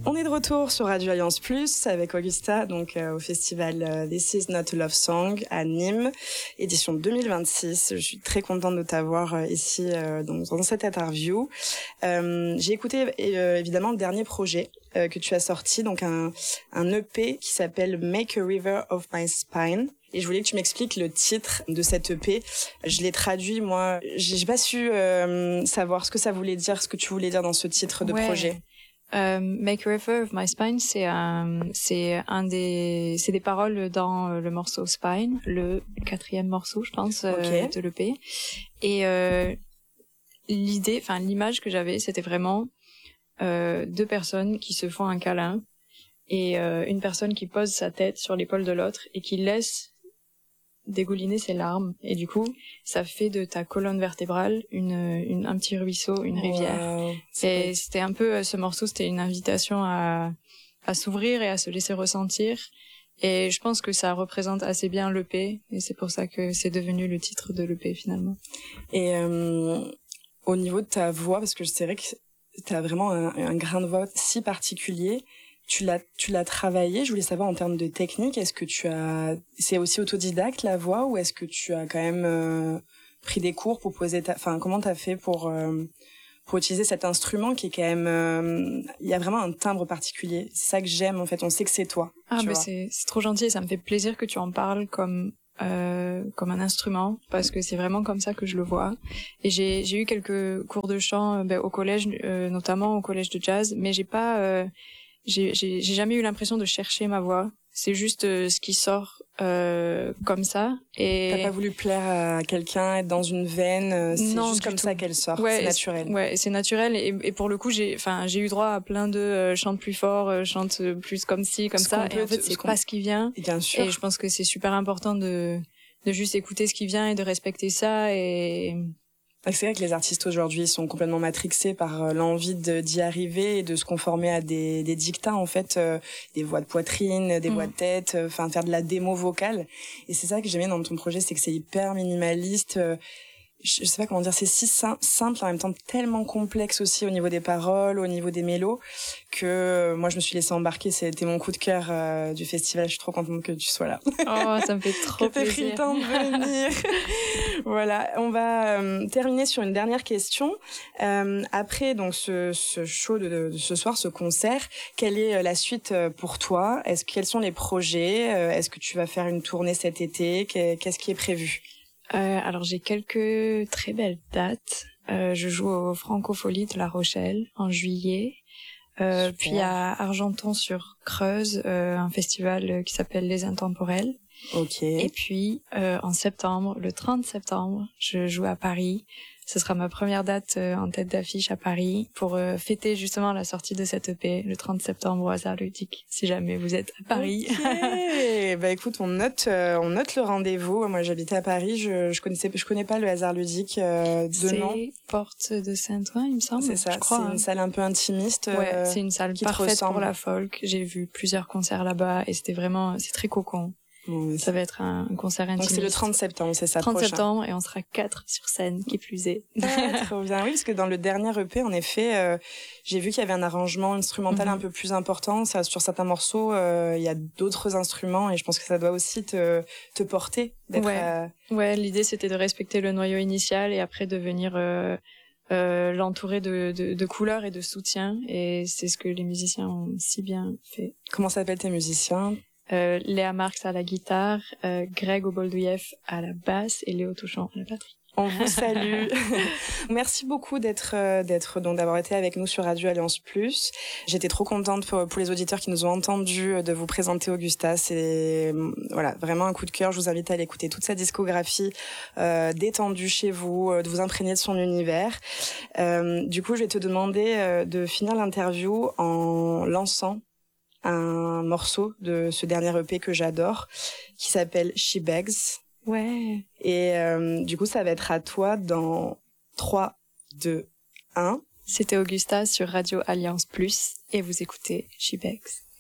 On est de retour sur Radio Alliance Plus avec Augusta, donc au festival This Is Not a Love Song à Nîmes, édition 2026. Je suis très contente de t'avoir ici donc dans cette interview. J'ai écouté évidemment le dernier projet que tu as sorti, donc un EP qui s'appelle Make a River of My Spine. Et je voulais que tu m'expliques le titre de cet EP. Je l'ai traduit, moi. J'ai pas su savoir ce que ça voulait dire, ce que tu voulais dire dans ce titre de projet. Make a River of My Spine, c'est des paroles dans le morceau Spine, le 4e morceau, je pense, de l'EP. Et l'image que j'avais, c'était vraiment 2 personnes qui se font un câlin et une personne qui pose sa tête sur l'épaule de l'autre et qui laisse dégouliner ses larmes, et du coup ça fait de ta colonne vertébrale un petit ruisseau, une rivière. Wow, et c'était un peu, ce morceau, c'était une invitation à s'ouvrir et à se laisser ressentir, et je pense que ça représente assez bien l'EP, et c'est pour ça que c'est devenu le titre de l'EP finalement. Et au niveau de ta voix, parce que c'est vrai que t'as vraiment un grain de voix si particulier. Tu l'as travaillé, je voulais savoir en termes de technique, c'est aussi autodidacte la voix, ou est-ce que tu as quand même pris des cours pour comment t'as fait pour utiliser cet instrument qui est quand même, il y a vraiment un timbre particulier. C'est ça que j'aime en fait, on sait que c'est toi. C'est trop gentil, et ça me fait plaisir que tu en parles comme un instrument, parce que c'est vraiment comme ça que je le vois. Et j'ai eu quelques cours de chant au collège, notamment au collège de jazz, mais j'ai jamais eu l'impression de chercher ma voix. C'est juste ce qui sort comme ça. Et t'as pas voulu plaire à quelqu'un, être dans une veine, c'est non, juste comme ça qu'elle sort, c'est naturel. Ouais, c'est naturel, et pour le coup j'ai eu droit à plein de chante plus fort, chante plus comme ci, comme ça, et en fait c'est pas ce qui vient. Bien sûr. Et je pense que c'est super important de juste écouter ce qui vient et de respecter ça. Et c'est vrai que les artistes aujourd'hui sont complètement matrixés par l'envie d'y arriver et de se conformer à des dictats, en fait, des voix de poitrine, des voix de tête, faire de la démo vocale. Et c'est ça que j'aime bien dans ton projet, c'est que c'est hyper minimaliste. Je sais pas comment dire, c'est si simple, en même temps tellement complexe aussi au niveau des paroles, au niveau des mélos, que moi je me suis laissée embarquer. C'était mon coup de cœur du festival. Je suis trop contente que tu sois là. Oh, ça me fait trop plaisir. Que t'aies pris le temps de venir. Voilà, on va terminer sur une dernière question. Après donc ce show de ce soir, ce concert, quelle est la suite pour toi? Quels sont les projets? Est-ce que tu vas faire une tournée cet été? Qu'est-ce qui est prévu? Alors j'ai quelques très belles dates. Je joue au Francofolie de La Rochelle en juillet. Puis à Argenton-sur-Creuse, un festival qui s'appelle Les Intemporels. Ok. Et puis en septembre, le 30 septembre, je joue à Paris. Ce sera ma première date en tête d'affiche à Paris pour fêter justement la sortie de cette EP le 30 septembre au Hasard Ludique, si jamais vous êtes à Paris. Okay. Bah écoute, on note le rendez-vous. Moi j'habitais à Paris, je connais pas le Hasard Ludique de nom. C'est Porte de Saint-Ouen, il me semble. C'est ça, je crois, c'est une salle un peu intimiste. Ouais, c'est une salle parfaite pour la folk. J'ai vu plusieurs concerts là-bas et c'est très cocon. Ça va être un concert intimiste. Donc c'est le 30 septembre, c'est ça, 30 septembre, et on sera 4 sur scène, qui plus est. Trop bien. Oui, parce que dans le dernier EP, en effet, j'ai vu qu'il y avait un arrangement instrumental un peu plus important. Sur certains morceaux, il y a d'autres instruments, et je pense que ça doit aussi te porter. Ouais, l'idée c'était de respecter le noyau initial et après de venir l'entourer de couleurs et de soutien, et c'est ce que les musiciens ont si bien fait. Comment s'appellent tes musiciens? Léa Marx à la guitare, Greg Oboldouyev à la basse et Léo Touchant à la batterie. On vous salue. Merci beaucoup d'avoir été avec nous sur Radio Alliance Plus. J'étais trop contente pour les auditeurs qui nous ont entendus de vous présenter Augusta. C'est vraiment un coup de cœur. Je vous invite à aller écouter toute sa discographie détendue chez vous, de vous imprégner de son univers. Du coup, je vais te demander de finir l'interview en lançant un morceau de ce dernier EP que j'adore, qui s'appelle She Begs. Ouais. Et du coup, ça va être à toi dans 3, 2, 1. C'était Augusta sur Radio Alliance Plus et vous écoutez She Begs.